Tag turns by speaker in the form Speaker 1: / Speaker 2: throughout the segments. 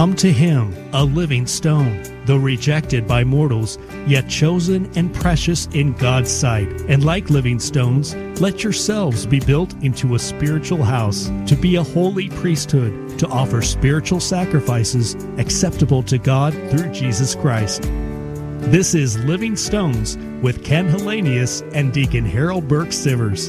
Speaker 1: Come to him, a living stone, though rejected by mortals, yet chosen and precious in God's sight. And like living stones, let yourselves be built into a spiritual house, to be a holy priesthood, to offer spiritual sacrifices acceptable to God through Jesus Christ. This is Living Stones with Ken Hallenius and Deacon Harold Burke Sivers.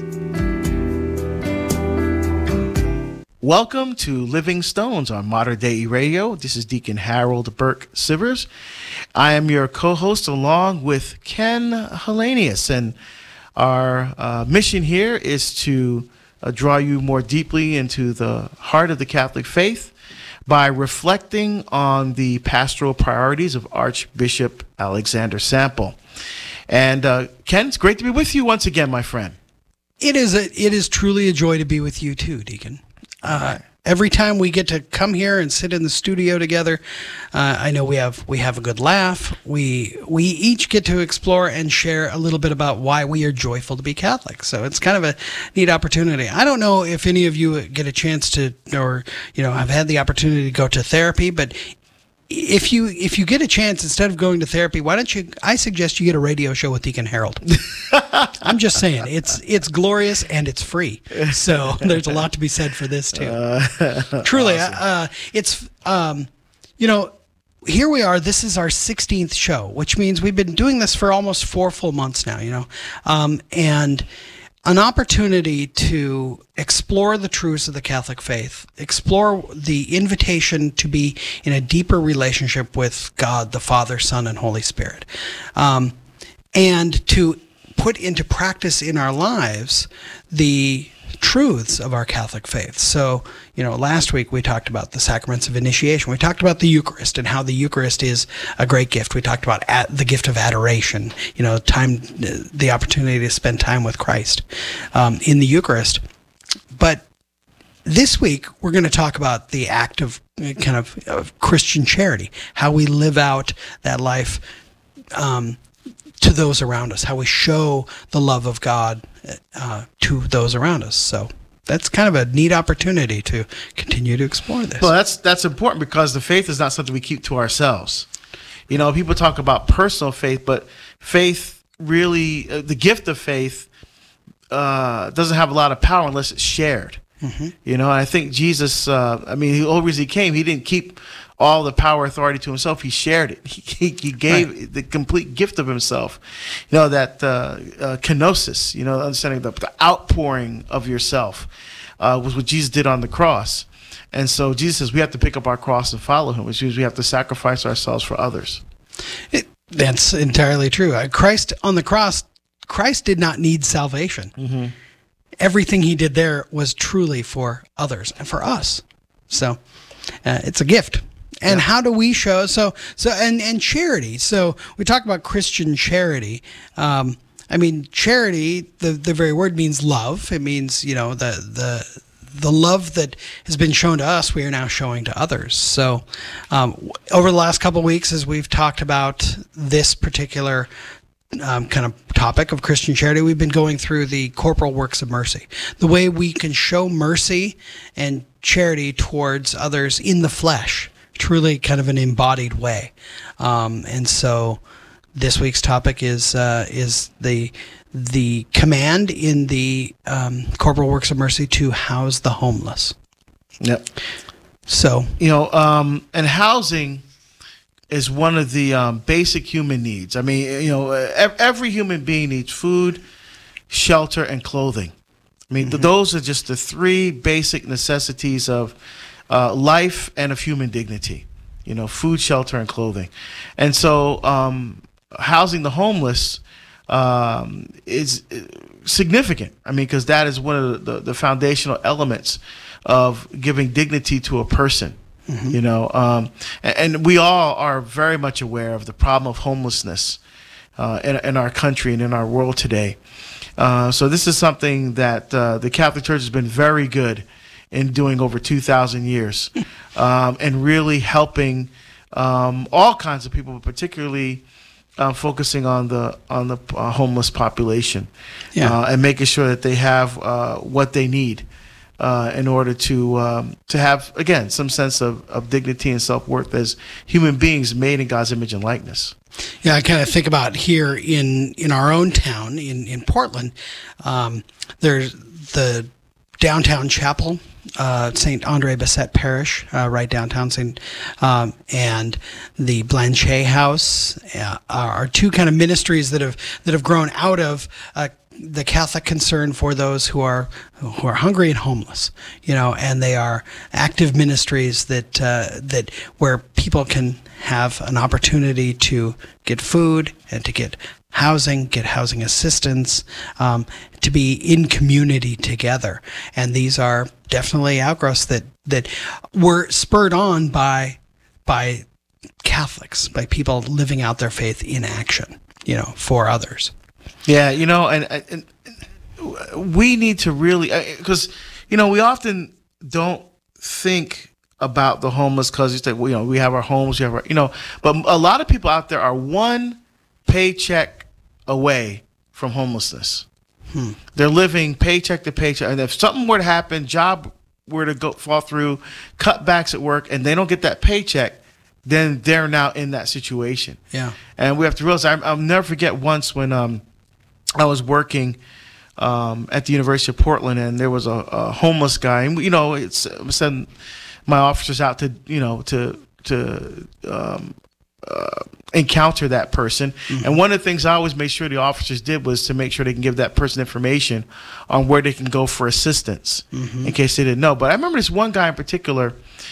Speaker 2: Welcome to Living Stones on Modern Day Radio. This is Deacon Harold Burke Sivers. I am your co-host along with Ken Hallenius, and our mission here is to draw you more deeply into the heart of the Catholic faith by reflecting on the pastoral priorities of Archbishop Alexander Sample. And Ken, it's great to be with you once again, my friend.
Speaker 3: It is truly a joy to be with you too, Deacon. Every time we get to come here and sit in the studio together, I know we have a good laugh. We each get to explore and share a little bit about why we are joyful to be Catholic. So it's kind of a neat opportunity. I don't know if any of you get a chance to, or have had the opportunity to go to therapy, but if you get a chance, instead of going to therapy, why don't you? I suggest you get a radio show with Deacon Harold. I'm just saying, it's glorious and it's free. So there's a lot to be said for this too. Truly, awesome. It's here we are. This is our 16th show, which means we've been doing this for almost 4 full months now. And an opportunity to explore the truths of the Catholic faith, explore the invitation to be in a deeper relationship with God, the Father, Son, and Holy Spirit, and to put into practice in our lives the truths of our Catholic faith. So, last week we talked about the sacraments of initiation. We talked about the Eucharist and how the Eucharist is a great gift. We talked about the gift of adoration, time, the opportunity to spend time with Christ in the Eucharist. But this week we're going to talk about the act of of Christian charity, how we live out that life to those around us, how we show the love of God to those around us. So that's kind of a neat opportunity to continue to explore this.
Speaker 2: Well, that's important because the faith is not something we keep to ourselves. People talk about personal faith, but faith really, the gift of faith doesn't have a lot of power unless it's shared. Mm-hmm. And I think Jesus, the whole reason he came, he didn't keep all the power, authority to himself. He shared it. He gave the complete gift of himself. That kenosis, understanding the outpouring of yourself was what Jesus did on the cross. And so Jesus says we have to pick up our cross and follow him, which means we have to sacrifice ourselves for others.
Speaker 3: That's entirely true. Christ on the cross, Christ did not need salvation. Mm-hmm. Everything he did there was truly for others and for us. So it's a gift. And how do we show and charity? So we talk about Christian charity. Charity, the very word means love. It means the love that has been shown to us, we are now showing to others. So over the last couple of weeks, as we've talked about this particular kind of topic of Christian charity, we've been going through the corporal works of mercy, the way we can show mercy and charity towards others in the flesh. Truly kind of an embodied way. And so this week's topic is the command in the Corporal Works of Mercy to house the homeless.
Speaker 2: Yep.
Speaker 3: So,
Speaker 2: and housing is one of the basic human needs. Every human being needs food, shelter, and clothing. Mm-hmm. Those are just the 3 basic necessities of life and of human dignity, food, shelter, and clothing. And so housing the homeless is significant. Because that is one of the foundational elements of giving dignity to a person. Mm-hmm. And we all are very much aware of the problem of homelessness in our country and in our world today. So this is something that the Catholic Church has been very good in doing over 2,000 years, and really helping all kinds of people, but particularly focusing on the homeless population, and making sure that they have what they need in order to have, again, some sense of dignity and self-worth as human beings made in God's image and likeness.
Speaker 3: Yeah, I kind of think about here in our own town in Portland. There's the downtown chapel, St. Andre Bessette Parish, right downtown, and the Blanchet House are two kind of ministries that have grown out of the Catholic concern for those who are hungry and homeless, and they are active ministries that where people can have an opportunity to get food and to get housing assistance, to be in community together. And these are definitely outgrowths that were spurred on by Catholics, by people living out their faith in action, for others.
Speaker 2: Yeah, and we need to really, because, we often don't think about the homeless because you say, well, we have our homes, we have our, but a lot of people out there are one paycheck away from homelessness. They're living paycheck to paycheck, and if something were to happen, job were to fall through, cutbacks at work, and they don't get that paycheck, then they're now in that situation. Yeah, and we have to realize. I'll never forget once when I was working at the University of Portland, and there was a homeless guy, and it's sending my officers out to encounter that person. Mm-hmm. And one of the things I always made sure the officers did was to make sure they can give that person information on where they can go for assistance, in case they didn't know. But I remember this one guy in particular.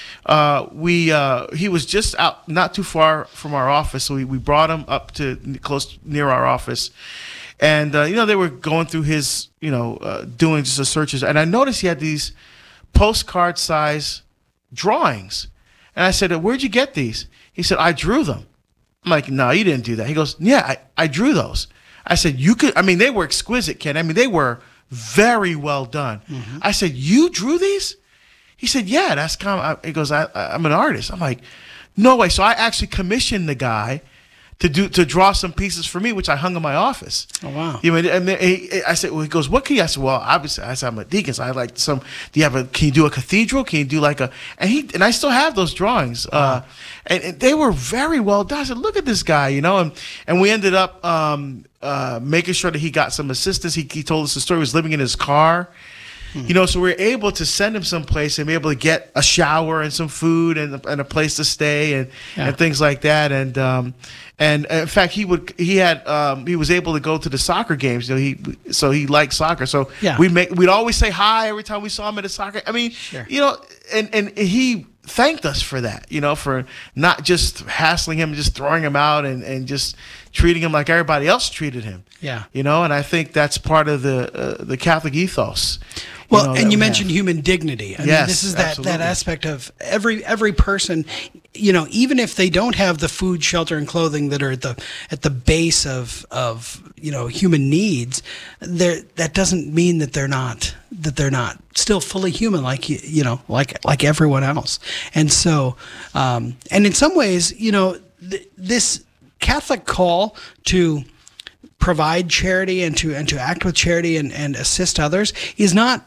Speaker 2: He was just out, not too far from our office, so we brought him up to close near our office. And they were going through his, doing just the searches, and I noticed he had these postcard size drawings. And I said, "Where'd you get these?" He said, "I drew them." I'm like, "No, you didn't do that." He goes, "Yeah, I drew those." I said, "You could." I mean, they were exquisite, Ken. I mean, they were very well done. Mm-hmm. I said, "You drew these?" He said, "Yeah, that's kind of." He goes, I'm an artist." I'm like, "No way!" So I actually commissioned the guy to draw some pieces for me, which I hung in my office. Oh wow! I said, "Well," he goes, "What can you?" I said, "Well, obviously," I said, "I'm a deacon, so I like some. Can you do a cathedral? Can you do like a?" And I still have those drawings. Wow. And they were very well done. I said, "Look at this guy," and we ended up making sure that he got some assistance. He told us the story. He was living in his car. So we were able to send him someplace and be able to get a shower and some food and a place to stay and things like that. And in fact, he was able to go to the soccer games. He liked soccer. So we'd always say hi every time we saw him at a soccer. I mean, sure. And he thanked us for that, for not just hassling him, just throwing him out and just treating him like everybody else treated him. Yeah. And I think that's part of the Catholic ethos.
Speaker 3: Well, and you mentioned human dignity. I mean, this is that aspect of every person, even if they don't have the food, shelter, and clothing that are at the base of human needs, that doesn't mean that they're not still fully human, like everyone else. And so, and in some ways, this Catholic call to provide charity and to act with charity and assist others is not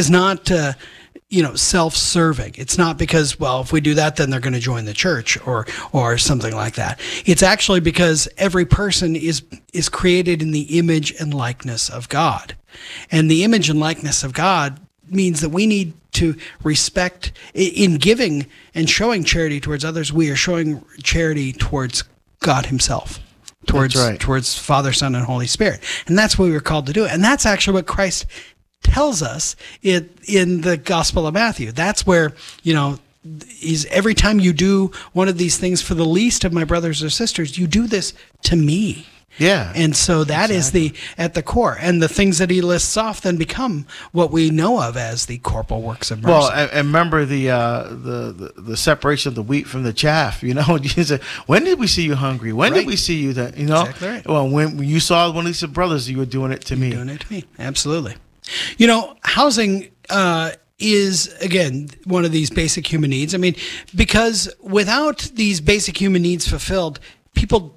Speaker 3: self-serving. It's not because, well, if we do that, then they're going to join the church or something like that. It's actually because every person is created in the image and likeness of God. And the image and likeness of God means that we need to respect, in giving and showing charity towards others, we are showing charity towards God himself. Towards Father, Son, and Holy Spirit. And that's what we were called to do. And that's actually what Christ tells us in the Gospel of Matthew. That's where, is every time you do one of these things for the least of my brothers or sisters, you do this to me. Yeah. And so that is at the core. And the things that he lists off then become what we know of as the corporal works of mercy.
Speaker 2: Well, and remember the separation of the wheat from the chaff, when did we see you hungry? When did we see you that, Exactly right. Well, when you saw one of these brothers, you were doing it to me.
Speaker 3: Doing it to me. Absolutely. Housing is, again, one of these basic human needs. I mean, because without these basic human needs fulfilled, people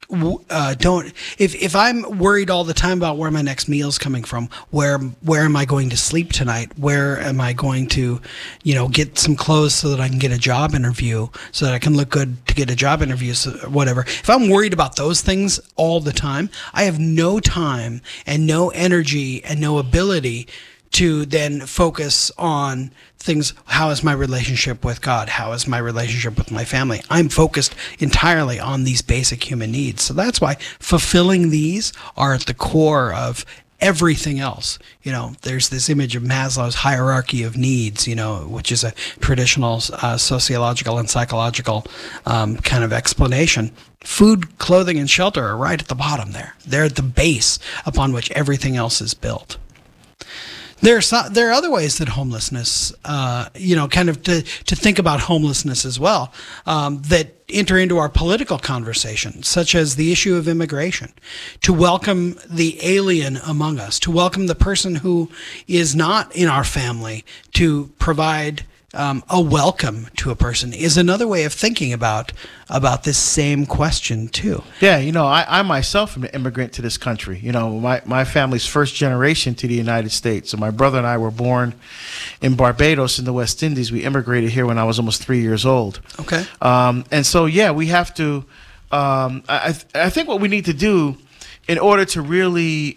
Speaker 3: don't. If I'm worried all the time about where my next meal's coming from, where am I going to sleep tonight? Where am I going to, get some clothes so that I can get a job interview, so that I can look good to get a job interview, so whatever. If I'm worried about those things all the time, I have no time and no energy and no ability to then focus on things. How is my relationship with God? How is my relationship with my family? I'm focused entirely on these basic human needs. So that's why fulfilling these are at the core of everything else. There's this image of Maslow's hierarchy of needs, which is a traditional sociological and psychological kind of explanation. Food, clothing, and shelter are right at the bottom there. They're at the base upon which everything else is built. There are other ways that homelessness, kind of to think about homelessness as well, that enter into our political conversation, such as the issue of immigration, to welcome the alien among us, to welcome the person who is not in our family, to provide a welcome to a person is another way of thinking about this same question too.
Speaker 2: Yeah, I myself am an immigrant to this country. My family's first generation to the United States. So my brother and I were born in Barbados in the West Indies. We immigrated here when I was almost 3 years old.
Speaker 3: Okay.
Speaker 2: And so, we have to, I think what we need to do in order to really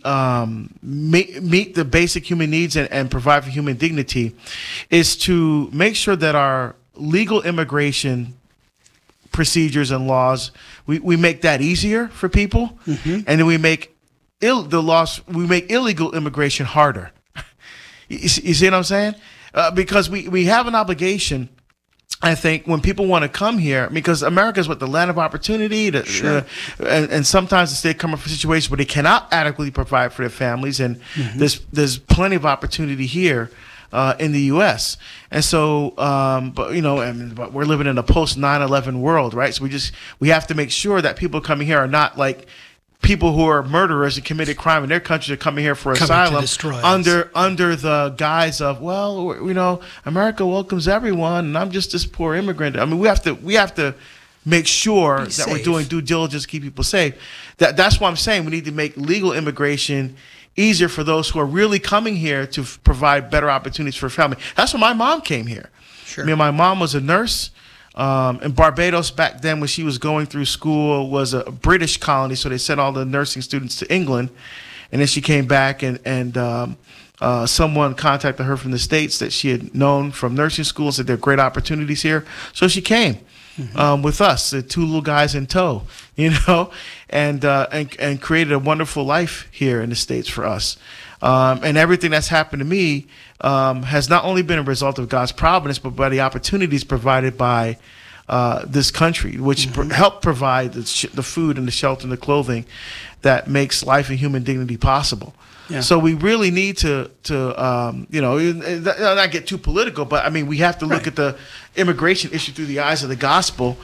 Speaker 2: meet the basic human needs and provide for human dignity is to make sure that our legal immigration procedures and laws, we make that easier for people, and then we make illegal immigration harder. You see what I'm saying? Because we have an obligation, I think, when people want to come here, because America is the land of opportunity,
Speaker 3: Sure.
Speaker 2: And sometimes they come from situations where they cannot adequately provide for their families, and there's plenty of opportunity here in the U.S. And so, but we're living in a post 9/11 world, right? So we have to make sure that people coming here are not like people who are murderers and committed crime in their country are coming here for asylum under the guise of, America welcomes everyone and I'm just this poor immigrant. I mean, we have to make sure that we're doing due diligence to keep people safe. That's why I'm saying we need to make legal immigration easier for those who are really coming here to provide better opportunities for family. That's why my mom came here.
Speaker 3: Sure.
Speaker 2: My mom was a nurse. In Barbados back then, when she was going through school, was a British colony, so they sent all the nursing students to England, and then she came back, and someone contacted her from the States that she had known from nursing school and said there are great opportunities here, so she came with us, the two little guys in tow, and created a wonderful life here in the States for us. And everything that's happened to me has not only been a result of God's providence, but by the opportunities provided by this country, which help provide the food and the shelter and the clothing that makes life and human dignity possible. Yeah. So we really need to not get too political, but I mean, we have to look at the immigration issue through the eyes of the gospel,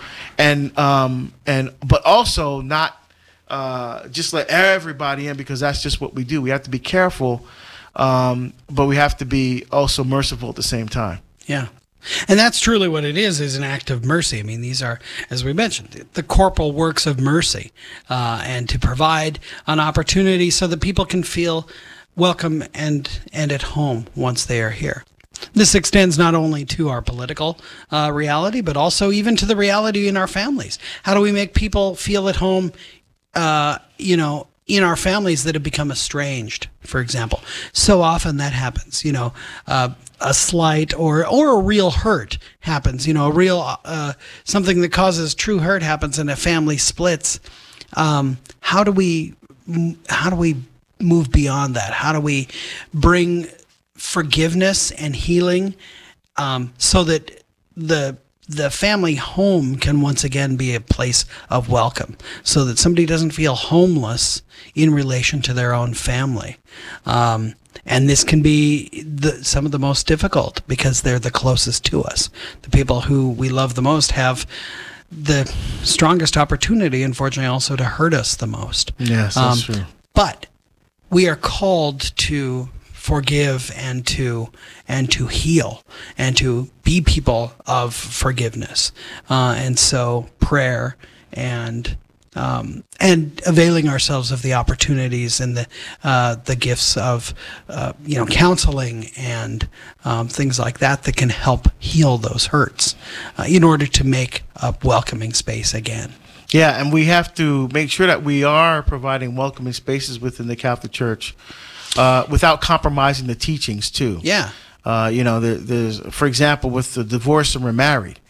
Speaker 2: but also not just let everybody in, because that's just what we do. We have to be careful, but we have to be also merciful at the same time.
Speaker 3: Yeah. And that's truly what it is an act of mercy. I mean, these are, as we mentioned, the corporal works of mercy, and to provide an opportunity so that people can feel welcome and at home once they are here. This extends not only to our political reality, but also even to the reality in our families. How do we make people feel at home, in our families that have become estranged, for example? So often that happens, a slight or a real hurt happens, a real, something that causes true hurt happens and a family splits. How do we move beyond that? How do we bring forgiveness and healing, so that the family home can once again be a place of welcome, so that somebody doesn't feel homeless in relation to their own family. And this can be some of the most difficult because they're the closest to us. The people who we love the most have the strongest opportunity, unfortunately, also to hurt us the most.
Speaker 2: Yes, that's true.
Speaker 3: But we are called to forgive and to heal and to be people of forgiveness, and so prayer and and availing ourselves of the opportunities and the gifts of counseling and things like that can help heal those hurts in order to make a welcoming space again.
Speaker 2: Yeah, and we have to make sure that we are providing welcoming spaces within the Catholic Church without compromising the teachings too.
Speaker 3: Yeah.
Speaker 2: There's, for example, with the divorced and remarried.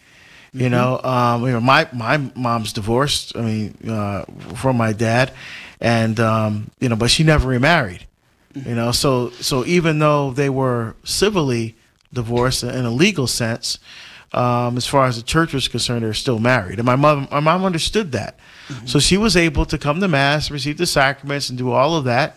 Speaker 2: My mom's divorced. From my dad, and but she never remarried. So even though they were civilly divorced in a legal sense, as far as the church was concerned, they're still married. And my mom understood that, so she was able to come to Mass, receive the sacraments, and do all of that.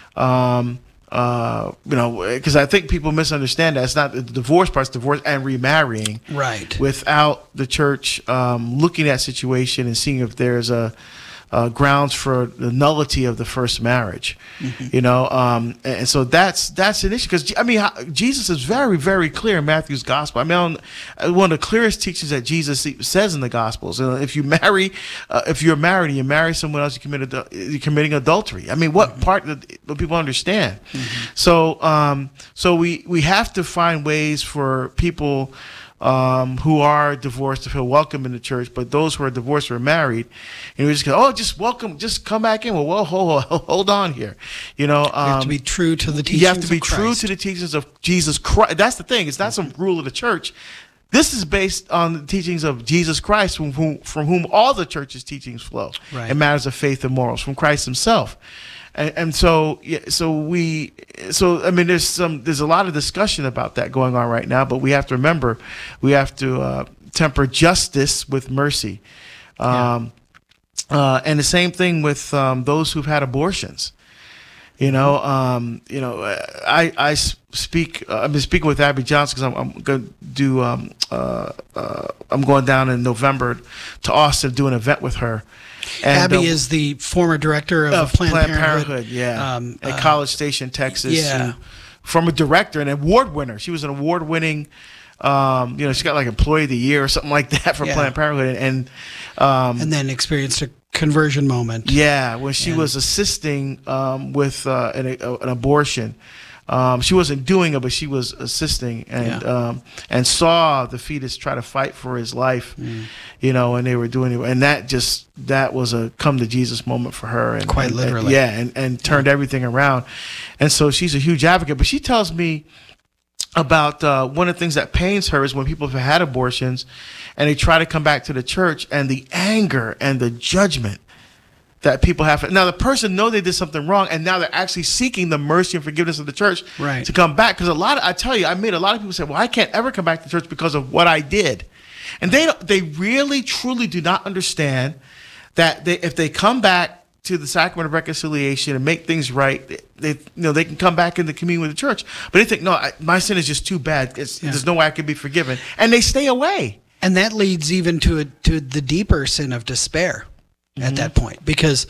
Speaker 2: Because I think people misunderstand that it's not the divorce part; it's divorce and remarrying,
Speaker 3: right? Without
Speaker 2: the church looking at situation and seeing if there's a grounds for the nullity of the first marriage, and so that's an issue, because Jesus is very, very clear in Matthew's gospel. One of the clearest teachings that Jesus says in the Gospels: if you're married and you marry someone else, you're committing adultery. What part that people understand? So we have to find ways for people who are divorced to feel welcome in the church, but those who are divorced or married, and we just go, just welcome, just come back in. Well, hold on here. You have
Speaker 3: to be true to the teachings.
Speaker 2: You have to be true to the teachings of Jesus Christ. That's the thing. It's not some rule of the church. This is based on the teachings of Jesus Christ, from whom all the church's teachings flow,
Speaker 3: right,
Speaker 2: in matters of faith and morals, from Christ Himself. There's a lot of discussion about that going on right now, but we have to remember, we have to temper justice with mercy, and the same thing with those who've had abortions. I've been speaking with Abby Johnson, because I'm going to do I'm going down in November to Austin to do an event with her. And
Speaker 3: Abby is the former director of Planned Parenthood.
Speaker 2: At College Station, Texas.
Speaker 3: Yeah.
Speaker 2: From a director, an award winner. She was an award-winning, she got like Employee of the Year or something like that for Planned Parenthood, and
Speaker 3: then experienced a conversion moment.
Speaker 2: Yeah, when she was assisting with an abortion. She wasn't doing it, but she was assisting, and saw the fetus try to fight for his life, and they were doing it, and that was a come to Jesus moment for her, and
Speaker 3: quite literally,
Speaker 2: and turned everything around, and so she's a huge advocate. But she tells me about one of the things that pains her is when people have had abortions, and they try to come back to the church, and the anger and the judgment that people have. Now, the person know they did something wrong, and now they're actually seeking the mercy and forgiveness of the church to come back. Because I made a lot of people say, well, I can't ever come back to church because of what I did. And they really, truly do not understand that if they come back to the sacrament of reconciliation and make things right, they can come back in the communion with the church. But they think, no, my sin is just too bad. There's no way I can be forgiven. And they stay away.
Speaker 3: And that leads even to the deeper sin of despair. At that point, because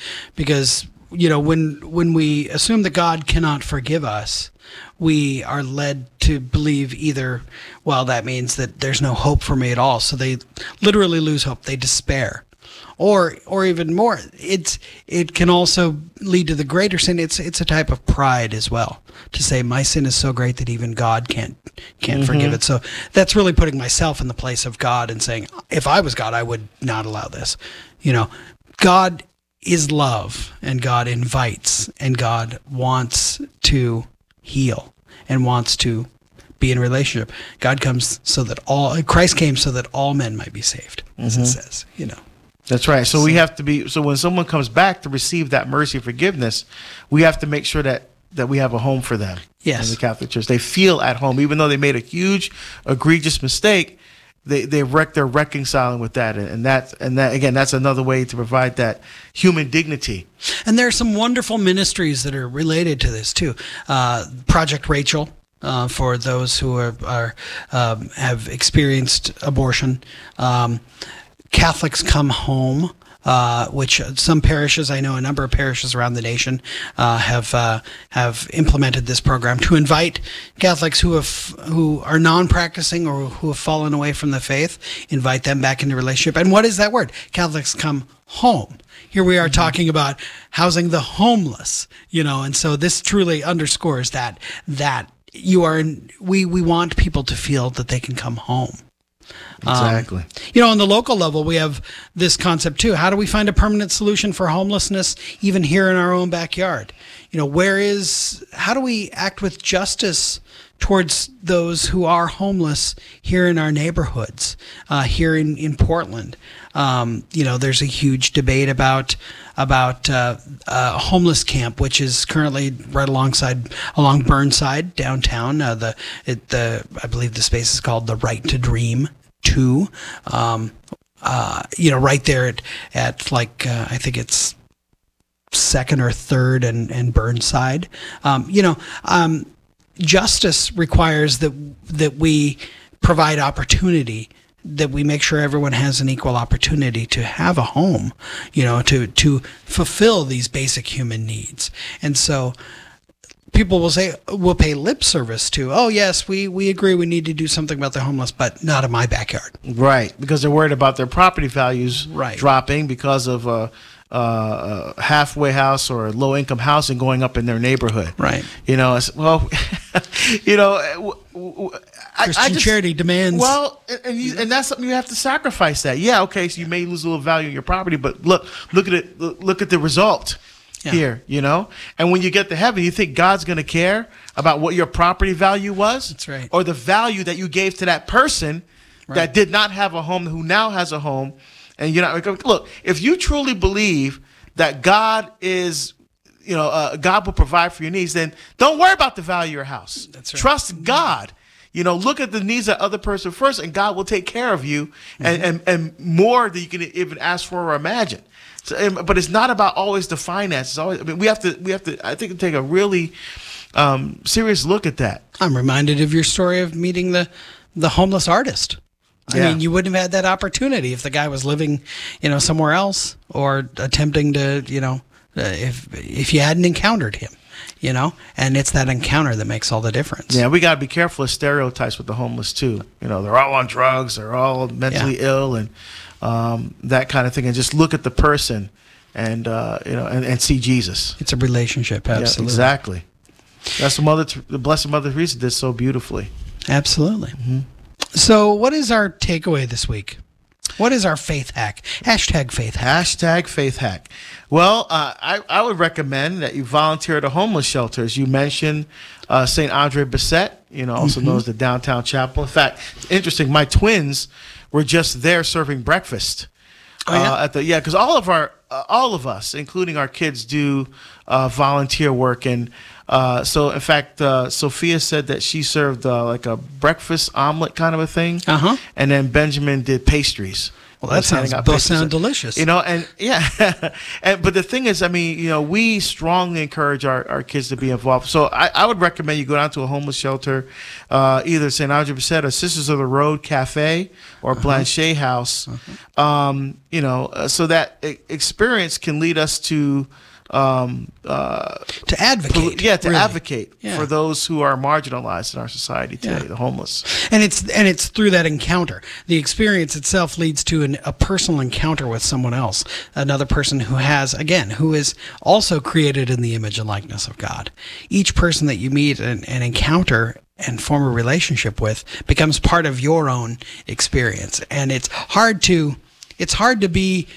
Speaker 3: when we assume that God cannot forgive us, we are led to believe either, well, that means that there's no hope for me at all, so they literally lose hope, they despair, or even more, it can also lead to the greater sin. It's a type of pride as well, to say my sin is so great that even God can't forgive it. So that's really putting myself in the place of God and saying, if I was God, I would not allow this. God is love, and God invites, and God wants to heal and wants to be in relationship. Christ came so that all men might be saved, as it says,
Speaker 2: That's right. So we have to be, so when someone comes back to receive that mercy and forgiveness, we have to make sure that we have a home for them in the Catholic Church. They feel at home, even though they made a huge, egregious mistake. They're reconciling with that, and that again, that's another way to provide that human dignity.
Speaker 3: And there are some wonderful ministries that are related to this too. Project Rachel, for those who have experienced abortion. Catholics Come Home, which some parishes, I know a number of parishes around the nation, have implemented this program to invite Catholics who are non-practicing or who have fallen away from the faith, invite them back into relationship. And what is that word? Catholics Come home. Here we are talking about housing the homeless, and so this truly underscores that you are we want people to feel that they can come home.
Speaker 2: Exactly.
Speaker 3: On the local level, we have this concept too. How do we find a permanent solution for homelessness even here in our own backyard? How do we act with justice towards those who are homeless here in our neighborhoods, here in Portland? There's a huge debate about a homeless camp, which is currently right along Burnside downtown. I believe the space is called the Right to Dream 2. Right there at I think it's 2nd or 3rd and Burnside. Justice requires that we provide opportunity, that we make sure everyone has an equal opportunity to have a home, to fulfill these basic human needs. And so people will pay lip service to, oh yes, we agree we need to do something about the homeless, but not in my backyard.
Speaker 2: Right, because they're worried about their property values dropping because of a halfway house or low-income housing going up in their neighborhood.
Speaker 3: Right.
Speaker 2: Christian
Speaker 3: charity demands.
Speaker 2: Well, and that's something you have to sacrifice. That, yeah, okay. So you may lose a little value in your property, but look at it. Look at the result here. And when you get to heaven, you think God's going to care about what your property value was?
Speaker 3: That's right.
Speaker 2: Or the value that you gave to that person that did not have a home, who now has a home. And look, if you truly believe that God is, God will provide for your needs, then don't worry about the value of your house.
Speaker 3: That's right.
Speaker 2: Trust God. Look at the needs of the other person first, and God will take care of you, and more than you can even ask for or imagine. So, but it's not about always the finances. Always, we have to. I think take a really serious look at that.
Speaker 3: I'm reminded of your story of meeting the homeless artist. I mean, you wouldn't have had that opportunity if the guy was living, somewhere else, or attempting to, if you hadn't encountered him, and it's that encounter that makes all the difference.
Speaker 2: Yeah, we got to be careful of stereotypes with the homeless too. They're all on drugs, they're all mentally ill, and that kind of thing. And just look at the person, and and see Jesus.
Speaker 3: It's a relationship, absolutely.
Speaker 2: Yeah, exactly. That's the Blessed Mother Teresa did so beautifully.
Speaker 3: Absolutely. Mm-hmm. So what is our takeaway this week? What is our faith hack? Hashtag faith hack.
Speaker 2: Hashtag faith hack. Well, I would recommend that you volunteer at a homeless shelter. As you mentioned, St. Andre Bessette, also known as the Downtown Chapel. In fact, interesting, my twins were just there serving breakfast. Because all of us, including our kids, do volunteer work. And so, in fact, Sophia said that she served like a breakfast omelet kind of a thing. And then Benjamin did pastries.
Speaker 3: Well, both sound delicious.
Speaker 2: And yeah. But the thing is, we strongly encourage our kids to be involved. So I would recommend you go down to a homeless shelter, either St. Andre Bessette or Sisters of the Road Cafe or Blanchet House, so that experience can lead us to
Speaker 3: advocate.
Speaker 2: Advocate for those who are marginalized in our society today, the homeless.
Speaker 3: And it's through that encounter. The experience itself leads to a personal encounter with someone else, another person who is also created in the image and likeness of God. Each person that you meet and encounter and form a relationship with becomes part of your own experience. And it's hard to be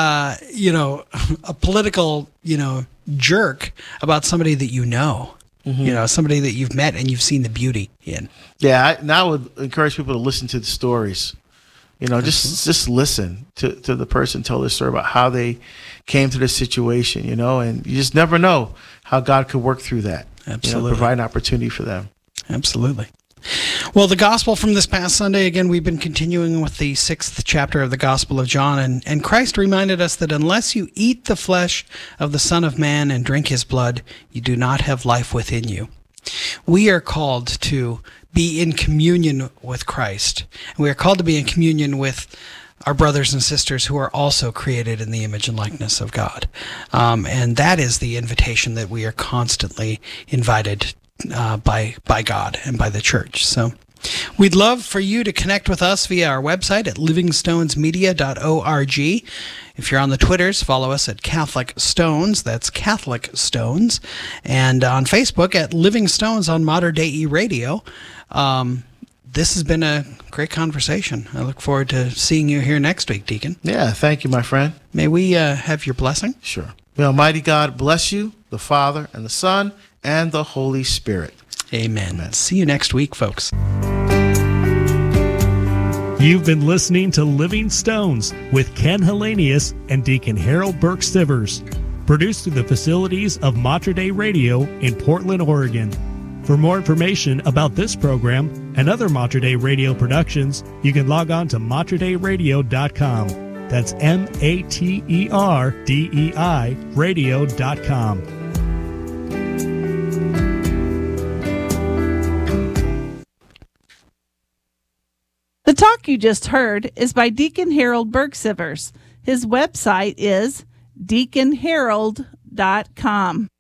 Speaker 3: a political, jerk about somebody that somebody that you've met and you've seen the beauty in.
Speaker 2: Yeah, I would encourage people to listen to the stories. Just listen to the person tell their story about how they came to this situation, and you just never know how God could work through that.
Speaker 3: Absolutely.
Speaker 2: Provide an opportunity for them.
Speaker 3: Absolutely. Well, the gospel from this past Sunday, again, we've been continuing with the 6th chapter of the Gospel of John, and Christ reminded us that unless you eat the flesh of the Son of Man and drink his blood, you do not have life within you. We are called to be in communion with Christ. We are called to be in communion with our brothers and sisters who are also created in the image and likeness of God. And that is the invitation that we are constantly invited by God and by the church. So We'd love for you to connect with us via our website at livingstonesmedia.org. If you're on the Twitters, follow us at Catholic Stones. That's Catholic Stones. And on Facebook at Living Stones on Mater Dei Radio. This has been a great conversation. I look forward to seeing you here next week, Deacon.
Speaker 2: Yeah, thank you, my friend.
Speaker 3: May we have your blessing?
Speaker 2: Sure. May Almighty God bless you, the Father, and the Son, and the Holy Spirit.
Speaker 3: Amen. See you next week, folks.
Speaker 1: You've been listening to Living Stones with Ken Hellenius and Deacon Harold Burke Sivers, produced through the facilities of Mater Dei Radio in Portland, Oregon. For more information about this program and other Mater Dei Radio productions, you can log on to materdeiradio.com. That's MATERDEI radio.com.
Speaker 4: The talk you just heard is by Deacon Harold Burke Sivers. His website is deaconharold.com.